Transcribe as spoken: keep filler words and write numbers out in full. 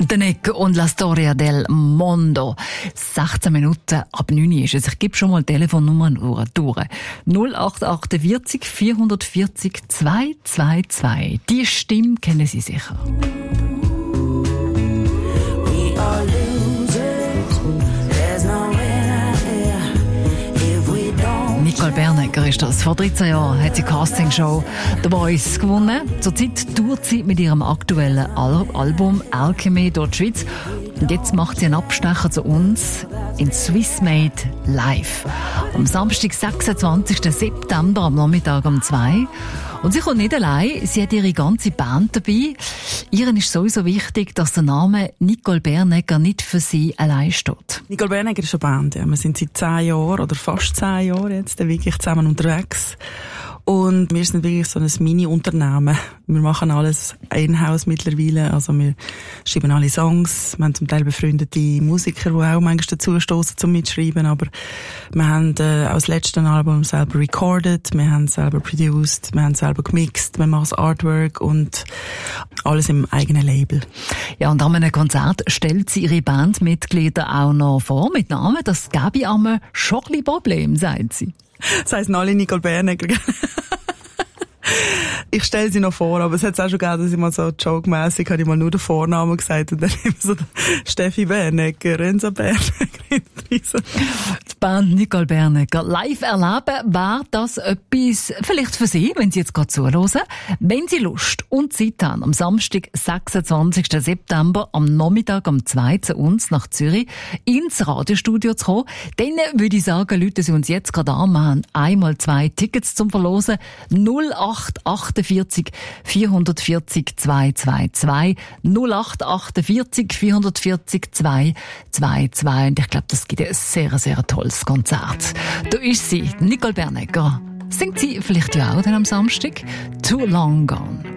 Montenegro und La Storia del Mondo. sechzehn Minuten ab neun ist es. Ich gebe schon mal die Telefonnummer durch. null acht acht vier vier vier vier zwei zwei zwei. Die Stimme kennen Sie sicher. Nicole Bernegger ist das. Vor dreizehn Jahren hat sie die Castingshow «The Voice» gewonnen. Zurzeit tourt sie mit ihrem aktuellen Al- Album «Alchemy» durch die Schweiz. Und jetzt macht sie einen Abstecher zu uns in «Swiss Made Live». Am Samstag, sechsundzwanzigsten September, am Nachmittag um zwei. Und sie kommt nicht allein, sie hat ihre ganze Band dabei. Ihren ist sowieso wichtig, dass der Name Nicole Bernegger nicht für sie allein steht. Nicole Bernegger ist eine Band, ja. Wir sind seit zehn Jahren oder fast zehn Jahren jetzt wirklich zusammen unterwegs. Und wir sind wirklich so ein Mini-Unternehmen. Wir machen alles in-house mittlerweile. Also wir schreiben alle Songs. Wir haben zum Teil befreundete Musiker, die auch manchmal dazu stoßen zum Mitschreiben. Aber wir haben äh, auch das letzte Album selber recorded. Wir haben selber produced. Wir haben selber gemixt. Wir machen das Artwork und alles im eigenen Label. Ja, und an einem Konzert stellt sie ihre Bandmitglieder auch noch vor mit Namen. Das gäbe einmal schon ein bisschen Problem, sagt sie. Das heisst alle Nicole Bernegger. Ich stelle sie noch vor, aber es hat auch schon gegeben, dass ich mal so joke-mässig habe ich mal nur den Vornamen gesagt und dann immer so Steffi Bernegger, Renzo Bernegger. Die Band Nicole Bernegger live erleben, wäre das etwas vielleicht für Sie, wenn Sie jetzt gerade zuhören. Wenn Sie Lust und Zeit haben, am Samstag, sechsundzwanzigsten September, am Nachmittag um zwei zu uns nach Zürich ins Radiostudio zu kommen, dann würde ich sagen, Leute, Sie uns jetzt gerade an, wir haben einmal zwei Tickets zum Verlosen. null acht acht vier vier vier vier zwei zwei zwei null acht acht vier vier vier zwei zwei zwei. Und ich glaube, das gibt ein sehr, sehr tolles Konzert. Da ist sie, Nicole Bernegger. Singt sie vielleicht ja auch dann am Samstag? Too Long Gone.